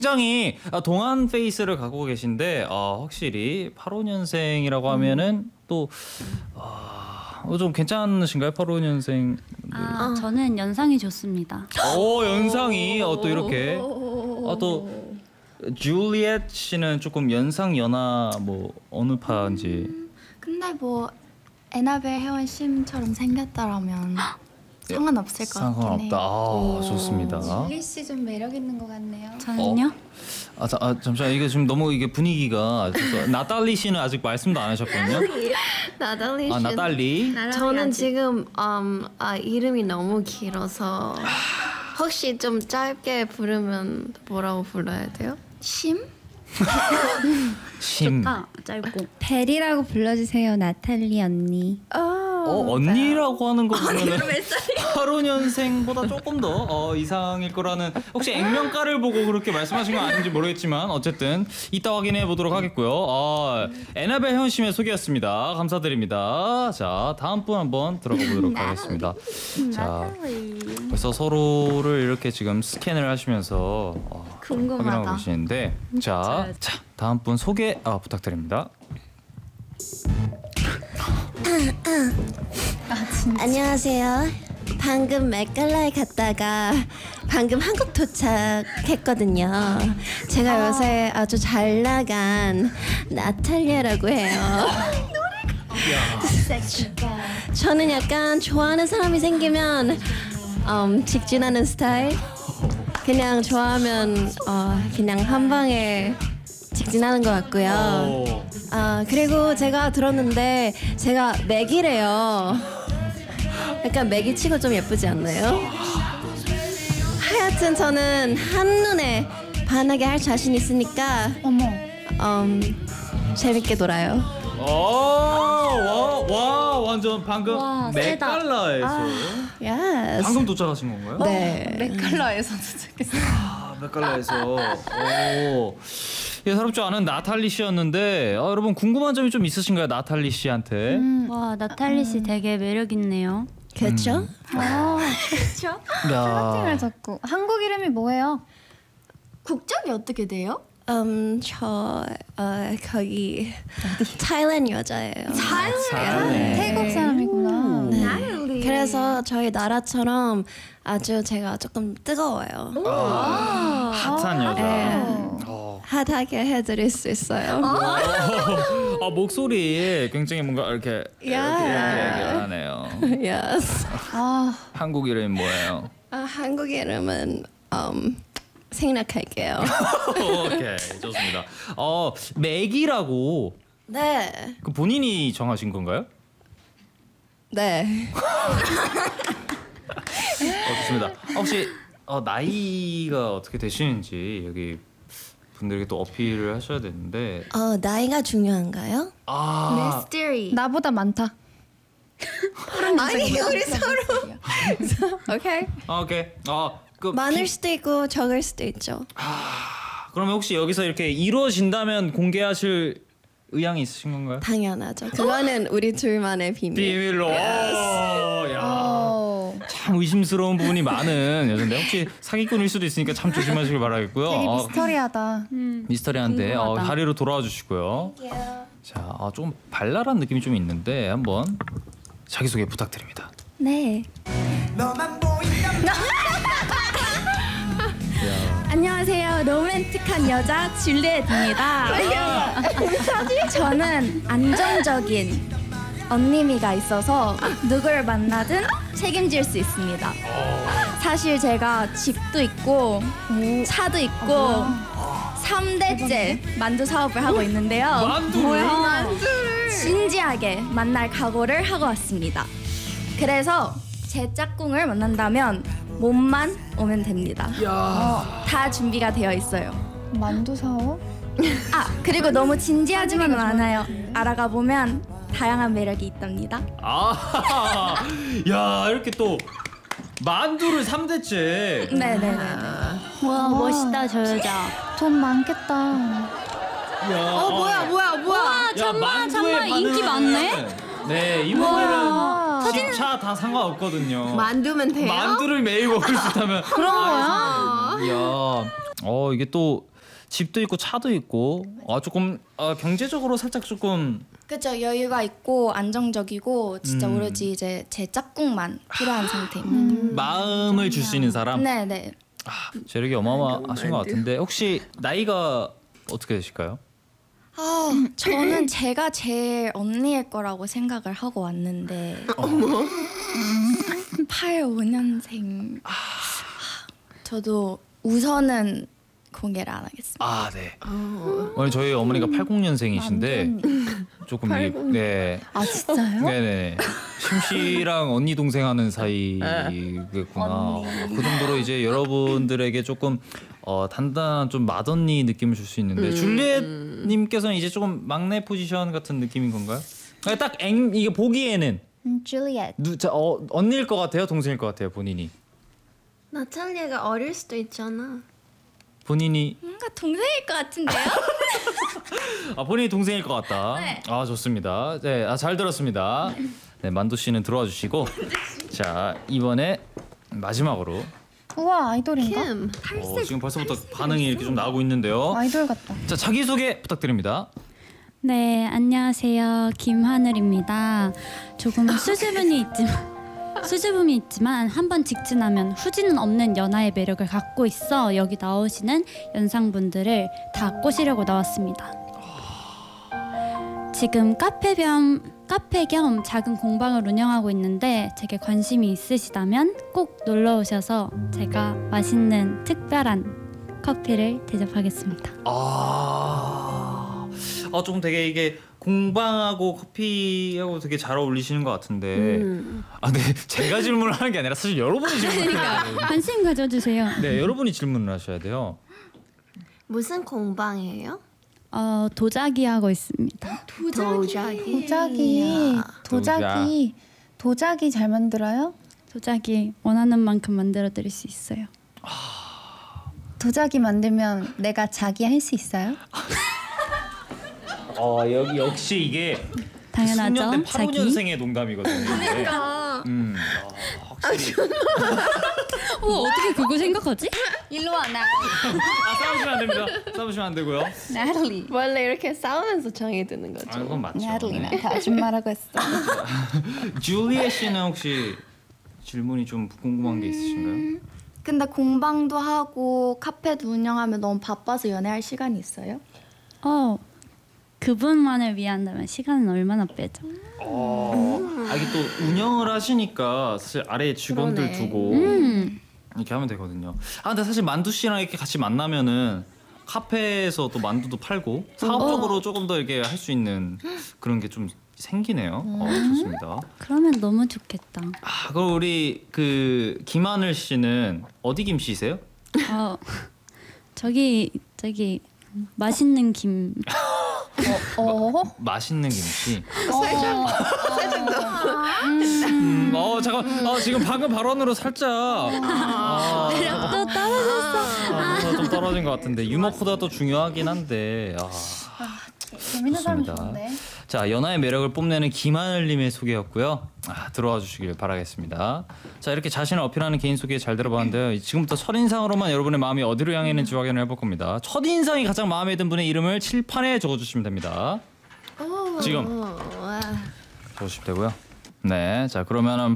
굉장히 동안 페이스를 갖고 계신데 확실히 85년생이라고 하면은 또 좀 괜찮으신가요? 85년생. 저는 연상이 좋습니다. 오, 연상이 또 이렇게 또 줄리엣 씨는 조금 연상 연하 뭐 어느 파인지. 근데 뭐 에나벨 혜원 씨처럼 생겼다라면 상관없을 것 같긴 해요. 상관없다. 좋습니다. 줄리 씨 좀 매력 있는 것 같네요. 저는요? 잠시만, 이게 지금 너무 이게 분위기가 나탈리 씨는 아직 말씀도 안 하셨거든요. 나달리 씨. 나탈리. 저는 지금 이름이 너무 길어서 혹시 좀 짧게 부르면 뭐라고 불러야 돼요? 심? 심. 짧고. 벨이라고 불러주세요, 나탈리 언니. 언니라고 하는 거 보면은 85년생보다 조금 더 이상일 거라는, 혹시 액면가를 보고 그렇게 말씀하신 건 아닌지 모르겠지만 어쨌든 이따 확인해 보도록 하겠고요. 에나벨 혜원 씨의 소개였습니다. 감사드립니다. 자, 다음 분 한번 들어가 보도록 하겠습니다. 자, 벌써 서로를 이렇게 지금 스캔을 하시면서 확인하고 계시는데, 자, 다음 분 소개 부탁드립니다. 안녕하세요. 방금 맥갈라에 갔다가 방금 한국 도착했거든요. 제가 요새 아주 잘 나간 나탈리아라고 해요. 저는 약간 좋아하는 사람이 생기면 직진하는 스타일. 그냥 좋아하면 그냥 한 방에 직진하는 것 같고요. 그리고 제가 들었는데 제가 맥이래요. 약간 맥이 치고 좀 예쁘지 않나요? 하여튼 저는 한눈에 반하게 할 자신 있으니까 재밌게 놀아요. 와, 완전 방금 맥갈라에서 Yes. 방금 도착하신 건가요? 네. 맥칼라에서 도착했어요. 맥갈라에서. 예사롭지 않은 나탈리 씨였는데 여러분 궁금한 점이 좀 있으신가요? 나탈리 씨한테. 와, 나탈리 씨 되게 매력 있네요. 그렇죠? 그렇죠? 야. 자꾸. 한국 이름이 뭐예요? 국적이 어떻게 돼요? 저 거기 타일랜드 여자예요. 잘하네. 태국 사람이구나. 네. 그래서 저희 나라처럼 아주 제가 조금 뜨거워요. 핫한 여자. 네. 핫하게 해드릴 수 있어요. 목소리에 굉장히 뭔가 이렇게 얘기하네요. Yes. 한국 이름이 뭐예요? 한국 이름은 생략할게요. 오케이, 좋습니다. 맥이라고 네. 그 본인이 정하신 건가요? 네. 좋습니다. 혹시 나이가 어떻게 되시는지 여기 분들에게 또 어필을 하셔야 되는데. 나이가 중요한가요? 미스터리. 나보다 많다. 아니 우리 서로. 오케이. 오케이. 많을 수도 있고 적을 수도 있죠. 그러면 혹시 여기서 이렇게 이루어진다면 공개하실 의향이 있으신 건가요? 당연하죠. 그거는 우리 둘만의 비밀. 비밀로. 참 의심스러운 부분이 많은 여잔데 혹시 사기꾼일 수도 있으니까 참 조심하시길 바라겠고요. 되게 미스터리하다. 미스터리한데 궁금하다. 다리로 돌아와 주시고요. 자, 좀 발랄한 느낌이 좀 있는데 한번 자기소개 부탁드립니다. 네. 안녕하세요. 로맨틱한 여자 줄리엣입니다. 저는 안정적인 언니미가 있어서 누구를 만나든 책임질 수 있습니다. 사실 제가 집도 있고 차도 있고 3대째 만두 사업을 하고 있는데요. 만두를? 진지하게 만날 각오를 하고 왔습니다. 그래서 제 짝꿍을 만난다면 몸만 오면 됩니다. 다 준비가 되어 있어요. 만두 사업? 그리고 너무 진지하지만은 않아요. 알아가 보면 다양한 매력이 있답니다. 야, 이렇게 또 만두를 3대째. 네네네. 와, 멋있다 저 여자. 돈 많겠다. 야, 와, 만두에 정말 인기 많네. 네, 이분들은 차 다 상관없거든요. 만두면 돼요? 만두를 매일 먹을 수 있다면. 그런 거야? 이야. 이게 또 집도 있고 차도 있고 조금 경제적으로 살짝 조금 그죠. 여유가 있고 안정적이고 진짜 오로지 이제 제 짝꿍만 필요한 상태입니다. 마음을 줄 수 있는 사람. 네네. 재력이 어마어마하신 것 같은데 혹시 나이가 어떻게 되실까요? 저는 제가 제일 언니일 거라고 생각을 하고 왔는데 85년생. 저도 우선은 공개를 안 하겠습니다. 네. 오늘 저희 어머니가 80년생이신데 조금 네. 진짜요? 네네. 심씨랑 언니 동생 하는 사이겠구나. 그 정도로 이제 여러분들에게 조금 단단한 좀 맏언니 느낌을 줄 수 있는데 줄리엣님께서는 이제 조금 막내 포지션 같은 느낌인 건가요? 딱 이게 보기에는 줄리엣. 언니일 것 같아요, 동생일 것 같아요, 본인이. 나탈리아가 어릴 수도 있잖아. 본인이 뭔가 동생일 것 같은데요? 본인이 동생일 것 같다. 네. 좋습니다. 네, 잘 들었습니다. 네, 만두 씨는 들어와 주시고 자 이번에 마지막으로 우와 아이돌인가? 킴. 지금 벌써부터 반응이 이렇게 좀 나오고 있는데요. 아이돌 같다. 자 자기 소개 부탁드립니다. 네, 안녕하세요. 김하늘입니다. 조금 수줍음이 있지만 한번 직진하면 후지는 없는 연하의 매력을 갖고 있어 여기 나오시는 연상분들을 다 꼬시려고 나왔습니다. 지금 카페 겸 작은 공방을 운영하고 있는데 제게 관심이 있으시다면 꼭 놀러 오셔서 제가 맛있는 특별한 커피를 대접하겠습니다. 조금 되게 이게 공방하고 커피하고 되게 잘 어울리시는 것 같은데. 근데 제가 질문을 하는 게 아니라 사실 여러분이 질문을 해야 돼요. 관심 가져주세요. 네, 여러분이 질문을 하셔야 돼요. 무슨 공방이에요? 도자기 하고 있습니다. 도자기 잘 만들어요? 도자기 원하는 만큼 만들어 드릴 수 있어요. 도자기 만들면 내가 자기 할 수 있어요? 여기 역시 이게 당연하죠. 숙련된 자기. 85년생의 농담이거든요. 그러니까. 확실히. 어떻게 그거 생각하지? 일로 와 나. 싸우시면 안 됩니다. 싸우시면 안 되고요. 나탈리. 원래 이렇게 싸우면서 정이 드는 거죠. 그건 맞죠. 나탈리나 다 아줌마라고 했어. 줄리엣 씨는 혹시 질문이 좀 궁금한 게 있으신가요? 근데 공방도 하고 카페도 운영하면 너무 바빠서 연애할 시간이 있어요? 그분만을 위한다면 시간은 얼마나 빼죠? 이게 또 운영을 하시니까 사실 아래에 직원들 그러네. 두고 이렇게 하면 되거든요. 근데 사실 만두 씨랑 이렇게 같이 만나면은 카페에서 또 만두도 팔고 사업적으로 조금 더 이렇게 할 수 있는 그런 게 좀 생기네요. 좋습니다. 그러면 너무 좋겠다. 그럼 우리 그 김하늘 씨는 어디 김씨세요? 저기 맛있는 김. 맛있는 김씨. 잠깐. 지금 방금 발언으로 살짝 또 떨어졌어. 좀 떨어진 것 같은데 유머보다 더 중요하긴 한데. 재밌는 사람 좋습니다. 좋은데. 자, 연하의 매력을 뽐내는 김하늘님의 소개였고요. 들어와 주시길 바라겠습니다. 자, 이렇게 자신을 어필하는 개인 소개 잘 들어봤는데요. 지금부터 첫인상으로만 여러분의 마음이 어디로 향해 있는지 확인을 해볼 겁니다. 첫인상이 가장 마음에 든 분의 이름을 칠판에 적어주시면 됩니다. 지금 적어주시면 되고요. 네, 자 그러면은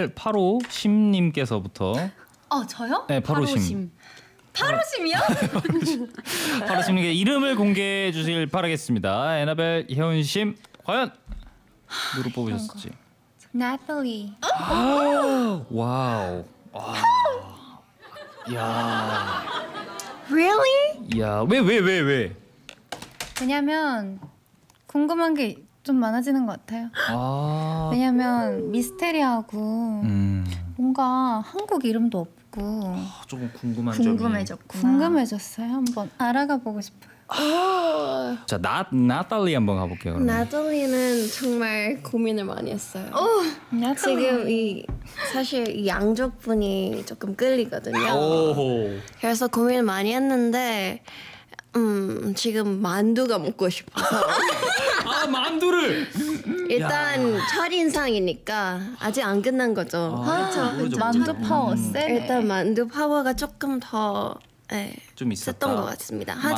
85심님께서부터. 저요? 네, 85심. 85심이요? 85심님께 이름을 공개해 주시길 바라겠습니다. 에나벨 혜원심 과연 누구 뽑으셨을지. 나탈리. 와우. 야. Really? 야, 왜? 왜냐면 궁금한 게 좀 많아지는 것 같아요. 왜냐면 미스테리하고 뭔가 한국 이름도 없고 조금 궁금한 점이. 궁금해졌어요. 한번 알아가 보고 싶어요. 자, 나탈리 한번 가볼게요. 그러면. 나탈리는 정말 고민을 많이 했어요. 나탈리. 지금 사실 이 양쪽 분이 조금 끌리거든요. 오호. 그래서 고민을 많이 했는데 지금 만두가 먹고 싶어서 만두를. 일단 첫인상이니까 아직 안 끝난 거죠. 모르죠. 만두 파워 세. 일단 만두 파워가 조금 더 네, 좀 있었다. 있었던 것 같습니다.